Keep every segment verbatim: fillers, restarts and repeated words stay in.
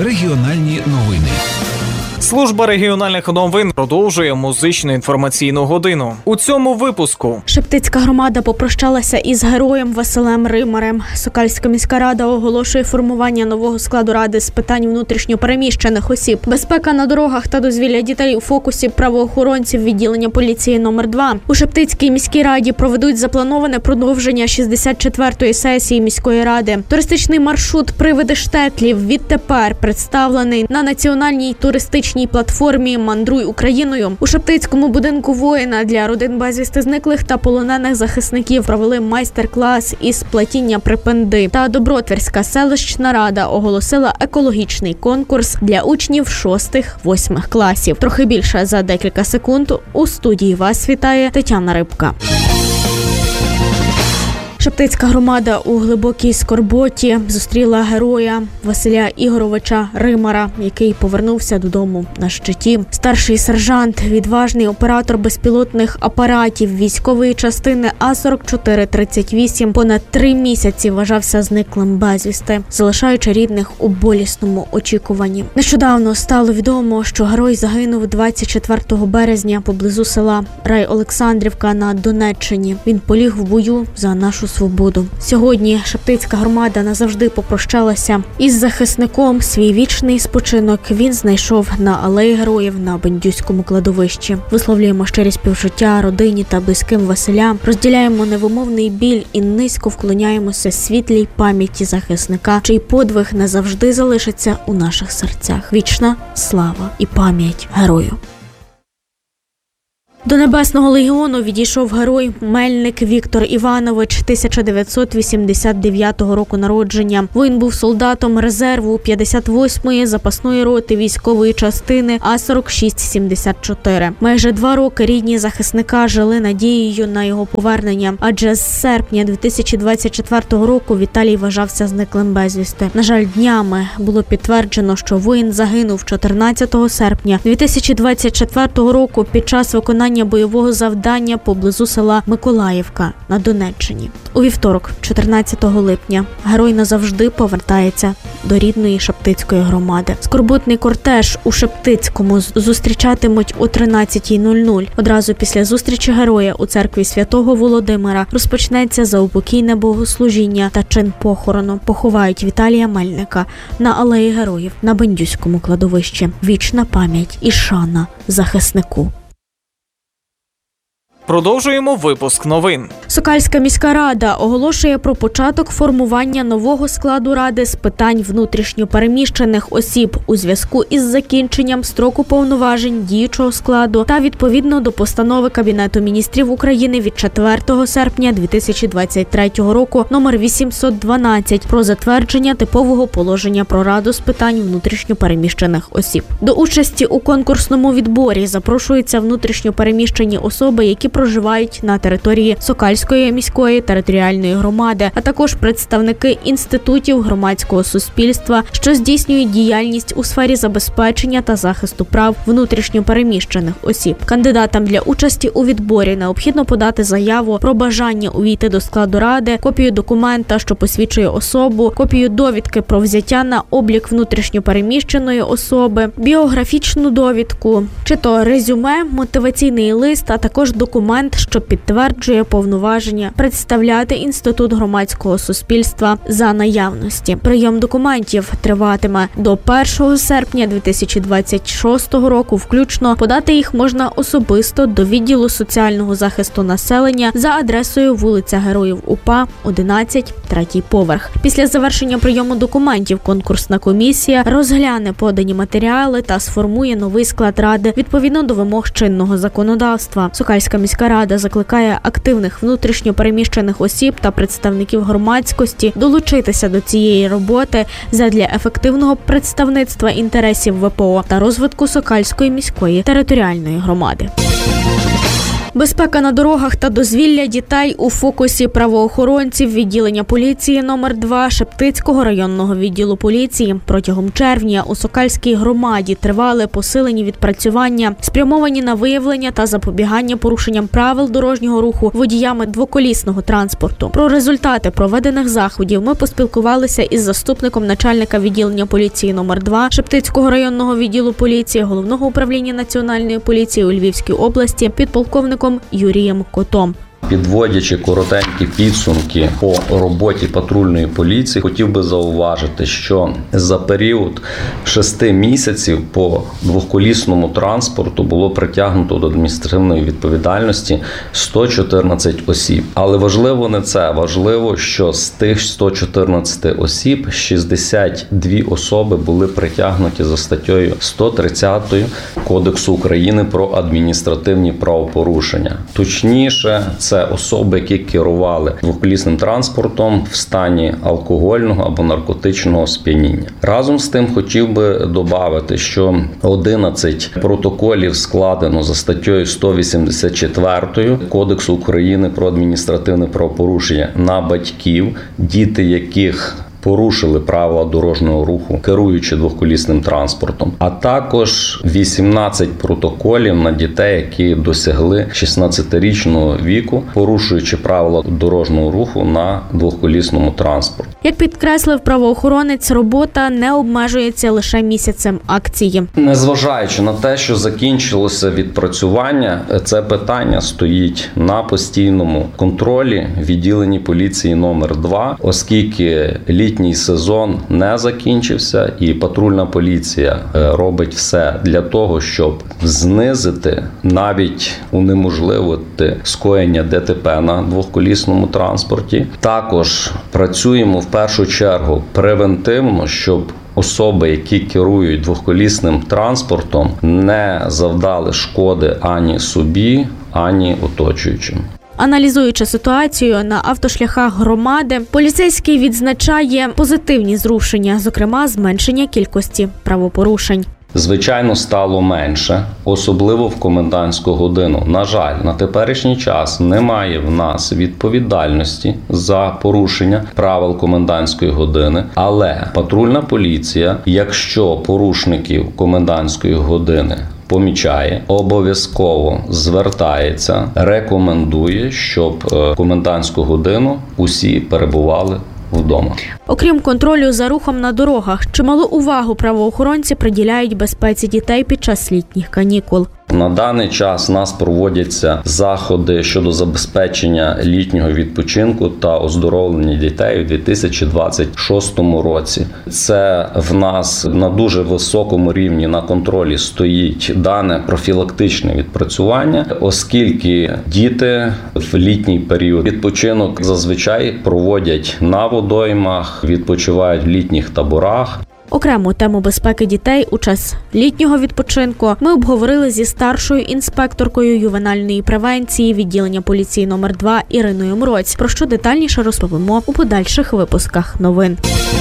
Регіональні новини. Служба регіональних новин продовжує музичну інформаційну годину. У цьому випуску Шептицька громада попрощалася із героєм Василем Римарем. Сокальська міська рада оголошує формування нового складу ради з питань внутрішньопереміщених осіб. Безпека на дорогах та дозвілля дітей у фокусі правоохоронців відділення поліції номер два. У Шептицькій міській раді проведуть заплановане продовження шістдесят четвертої сесії міської ради. Туристичний маршрут «Привиди Штетлів» відтепер представлений на національній туристичній платформі «Мандруй Україною». У Шептицькому будинку воїна для родин безвісти зниклих та полонених захисників провели майстер-клас із плетіння припинди. Та Добротвірська селищна рада оголосила екологічний конкурс для учнів шостих-восьмих класів. Трохи більше за декілька секунд. У студії вас вітає Тетяна Рибка. Шептицька громада у глибокій скорботі зустріла героя Василя Ігоровича Римара, який повернувся додому на щиті. Старший сержант, відважний оператор безпілотних апаратів військової частини А сорок чотири тридцять вісім, понад три місяці вважався зниклим безвісти, залишаючи рідних у болісному очікуванні. Нещодавно стало відомо, що герой загинув двадцять четвертого березня поблизу села Рай-Олександрівка на Донеччині. Він поліг в бою за нашу свободу. Сьогодні Шептицька громада назавжди попрощалася із захисником. Свій вічний спочинок він знайшов на алеї героїв на Бендюському кладовищі. Висловлюємо щирі співчуття родині та близьким Василя, розділяємо невимовний біль і низько вклоняємося світлій пам'яті захисника, чий подвиг назавжди залишиться у наших серцях. Вічна слава і пам'ять герою. До Небесного легіону відійшов герой Мельник Віктор Іванович, тисяча дев'ятсот вісімдесят дев'ятого року народження. Він був солдатом резерву п'ятдесят восьмої запасної роти військової частини А сорок шість сімдесят чотири. Майже два роки рідні захисника жили надією на його повернення, адже з серпня дві тисячі двадцять четвертого року Віталій вважався зниклим безвісти. На жаль, днями було підтверджено, що воїн загинув чотирнадцятого серпня дві тисячі двадцять четвертого року під час виконання бойового завдання поблизу села Миколаївка на Донеччині. У вівторок, чотирнадцятого липня, герой назавжди повертається до рідної Шептицької громади. Скорботний кортеж у Шептицькому зустрічатимуть о тринадцятій нуль нуль. Одразу після зустрічі героя у церкві Святого Володимира розпочнеться заупокійне богослужіння та чин похорону. Поховають Віталія Мельника на алеї героїв на Бендюському кладовищі. Вічна пам'ять і шана захиснику. продовжуємо випуск новин. Сокальська міська рада оголошує про початок формування нового складу ради з питань внутрішньопереміщених осіб у зв'язку із закінченням строку повноважень діючого складу та відповідно до постанови Кабінету міністрів України від четвертого серпня дві тисячі двадцять третього року номер вісімсот дванадцять про затвердження типового положення про раду з питань внутрішньопереміщених осіб. До участі у конкурсному відборі запрошуються внутрішньопереміщені особи, які проживають на території Сокальської міської територіальної громади, а також представники інститутів громадського суспільства, що здійснюють діяльність у сфері забезпечення та захисту прав внутрішньопереміщених осіб. Кандидатам для участі у відборі необхідно подати заяву про бажання увійти до складу ради, копію документа, що посвідчує особу, копію довідки про взяття на облік внутрішньопереміщеної особи, біографічну довідку, чи то резюме, мотиваційний лист, а також документ, що підтверджує повноваження представляти інститут громадського суспільства за наявності. Прийом документів триватиме до першого серпня дві тисячі двадцять шостого року включно. Подати їх можна особисто до відділу соціального захисту населення за адресою вулиця Героїв УПА, одинадцять, третій поверх. Після завершення прийому документів конкурсна комісія розгляне подані матеріали та сформує новий склад ради відповідно до вимог чинного законодавства. Сокальська міська рада закликає активних внутрішньопереміщених осіб та представників громадськості долучитися до цієї роботи задля ефективного представництва інтересів ВПО та розвитку Сокальської міської територіальної громади. Безпека на дорогах та дозвілля дітей у фокусі правоохоронців відділення поліції номер два Шептицького районного відділу поліції. Протягом червня у Сокальській громаді тривали посилені відпрацювання, спрямовані на виявлення та запобігання порушенням правил дорожнього руху водіями двоколісного транспорту. Про результати проведених заходів ми поспілкувалися із заступником начальника відділення поліції номер два Шептицького районного відділу поліції Головного управління Національної поліції у Львівській області підполковником Юрієм Котом. Підводячи коротенькі підсумки по роботі патрульної поліції, хотів би зауважити, що за період шести місяців по двоколісному транспорту було притягнуто до адміністративної відповідальності сто чотирнадцять осіб. Але важливо не це. Важливо, що з тих сто чотирнадцяти осіб шістдесят дві особи були притягнуті за статтею сто тридцять Кодексу України про адміністративні правопорушення. Точніше, це особи, які керували двоколісним транспортом в стані алкогольного або наркотичного сп'яніння. Разом з тим хотів би додати, що одинадцять протоколів складено за статтею сто вісімдесят четвертою Кодексу України про адміністративне правопорушення на батьків, діти яких порушили правила дорожнього руху, керуючи двоколісним транспортом, а також вісімнадцять протоколів на дітей, які досягли шістнадцятирічного віку, порушуючи правила дорожнього руху на двоколісному транспорті. Як підкреслив правоохоронець, робота не обмежується лише місяцем акції. Незважаючи на те, що закінчилося відпрацювання, це питання стоїть на постійному контролі в відділенні поліції номер два, оскільки літній сезон не закінчився, і патрульна поліція робить все для того, щоб знизити, навіть унеможливити скоєння ДТП на двоколісному транспорті. Також працюємо в першу чергу превентивно, щоб особи, які керують двоколісним транспортом, не завдали шкоди ані собі, ані оточуючим. Аналізуючи ситуацію на автошляхах громади, поліцейський відзначає позитивні зрушення, зокрема зменшення кількості правопорушень. Звичайно, стало менше, особливо в комендантську годину. На жаль, на теперішній час немає в нас відповідальності за порушення правил комендантської години, але патрульна поліція, якщо порушників комендантської години помічає, обов'язково звертається, рекомендує, щоб комендантську годину усі перебували вдома. Окрім контролю за рухом на дорогах, чималу увагу правоохоронці приділяють безпеці дітей під час літніх канікул. На даний час у нас проводяться заходи щодо забезпечення літнього відпочинку та оздоровлення дітей у дві тисячі двадцять шостому році. Це в нас на дуже високому рівні на контролі стоїть дане профілактичне відпрацювання, оскільки діти в літній період відпочинок зазвичай проводять на водоймах, відпочивають в літніх таборах. Окрему тему безпеки дітей у час літнього відпочинку ми обговорили зі старшою інспекторкою ювенальної превенції відділення поліції номер два Іриною Мроць, про що детальніше розповімо у подальших випусках новин.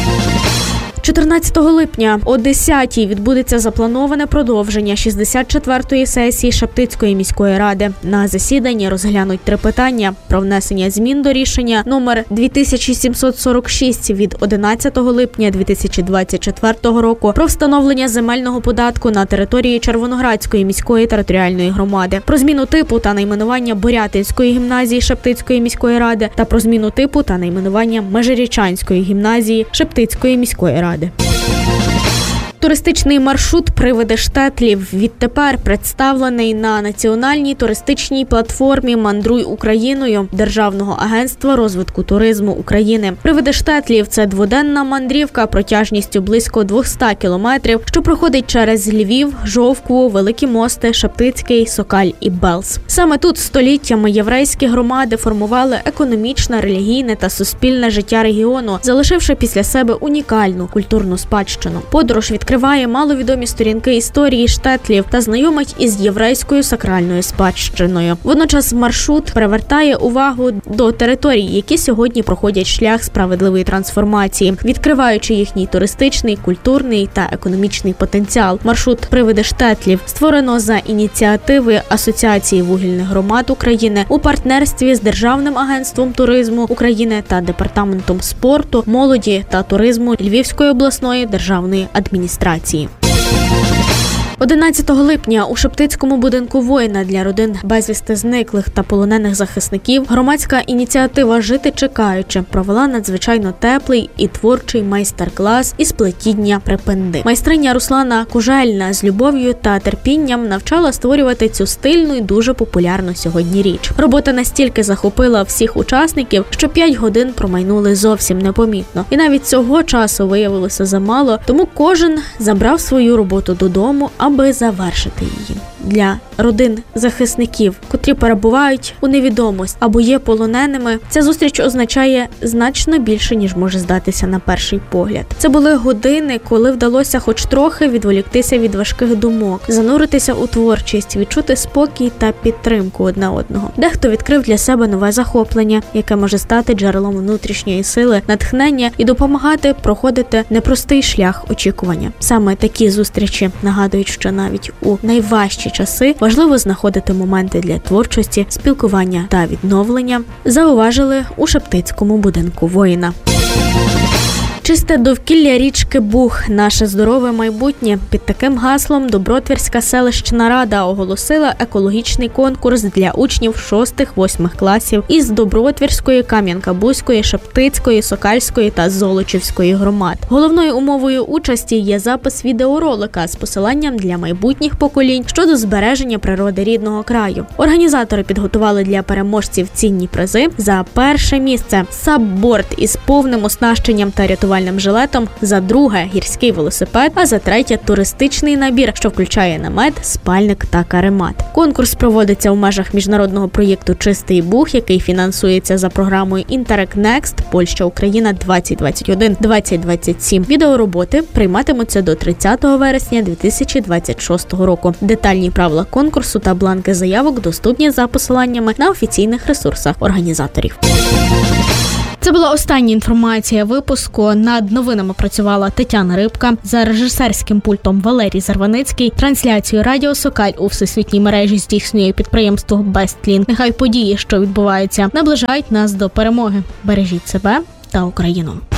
чотирнадцятого липня о десятій відбудеться заплановане продовження шістдесят четвертої сесії Шептицької міської ради. На засіданні розглянуть три питання про внесення змін до рішення номер дві тисячі сімсот сорок шість від одинадцятого липня дві тисячі двадцять четвертого року про встановлення земельного податку на території Червоноградської міської територіальної громади, про зміну типу та найменування Борятинської гімназії Шептицької міської ради та про зміну типу та найменування Межирічанської гімназії Шептицької міської ради. Туристичний маршрут «Привиди штетлів» відтепер представлений на національній туристичній платформі «Мандруй Україною» Державного агентства розвитку туризму України. «Привиди штетлів» – це дводенна мандрівка протяжністю близько двісті кілометрів, що проходить через Львів, Жовкву, Великі Мости, Шептицький, Сокаль і Белз. Саме тут століттями єврейські громади формували економічне, релігійне та суспільне життя регіону, залишивши після себе унікальну культурну спадщину. Подорож відкриває відкриває маловідомі сторінки історії штетлів та знайомить із єврейською сакральною спадщиною. Водночас маршрут привертає увагу до територій, які сьогодні проходять шлях справедливої трансформації, відкриваючи їхній туристичний, культурний та економічний потенціал. Маршрут «Привиди штетлів» створено за ініціативи Асоціації вугільних громад України у партнерстві з Державним агентством туризму України та Департаментом спорту, молоді та туризму Львівської обласної державної адміністрації. одинадцятого липня у Шептицькому будинку воїна для родин безвісти зниклих та полонених захисників громадська ініціатива «Жити чекаючи» провела надзвичайно теплий і творчий майстер-клас із плетіння припинди. Майстриня Руслана Кужельна з любов'ю та терпінням навчала створювати цю стильну і дуже популярну сьогодні річ. Робота настільки захопила всіх учасників, що п'ять годин промайнули зовсім непомітно. І навіть цього часу виявилося замало, тому кожен забрав свою роботу додому, аби завершити її. Для родин захисників, котрі перебувають у невідомості або є полоненими, ця зустріч означає значно більше, ніж може здатися на перший погляд. Це були години, коли вдалося хоч трохи відволіктися від важких думок, зануритися у творчість, відчути спокій та підтримку одне одного. Дехто відкрив для себе нове захоплення, яке може стати джерелом внутрішньої сили, натхнення і допомагати проходити непростий шлях очікування. Саме такі зустрічі нагадують, що навіть у найважчі часи важливо знаходити моменти для творчості, спілкування та відновлення, зауважили у Шептицькому будинку воїна. Чисте довкілля річки Буг – наше здорове майбутнє. Під таким гаслом Добротвірська селищна рада оголосила екологічний конкурс для учнів шостих-восьмих класів із Добротвірської, Кам'янка-Бузької, Шептицької, Сокальської та Золочівської громад. Головною умовою участі є запис відеоролика з посиланням для майбутніх поколінь щодо збереження природи рідного краю. Організатори підготували для переможців цінні призи. За перше місце – сабборд із повним оснащенням та рятувальним жилетом, за друге – гірський велосипед, а за третє – туристичний набір, що включає намет, спальник та каремат. Конкурс проводиться у межах міжнародного проєкту «Чистий Буг», який фінансується за програмою Interreg Next Польща-Україна двадцять двадцять один - двадцять двадцять сім. Відеороботи прийматимуться до тридцятого вересня дві тисячі двадцять шостого року. Детальні правила конкурсу та бланки заявок доступні за посиланнями на офіційних ресурсах організаторів. Це була остання інформація випуску. Над новинами працювала Тетяна Рибка. За режисерським пультом Валерій Зарваницький. Трансляцію Радіо Сокаль у всесвітній мережі здійснює підприємство Бестлінк. Нехай події, що відбуваються, наближають нас до перемоги. Бережіть себе та Україну.